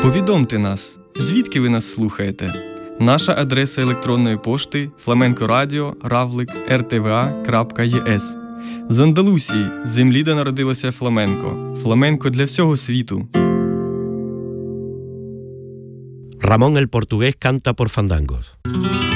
Повідомте нас, звідки ви нас слухаєте? Наша адреса електронної пошти flamencoradio@rtva.es. З Андалусії, землі, де народилося фламенко. Фламенко для всього світу. Ramón el Portugués canta por fandangos.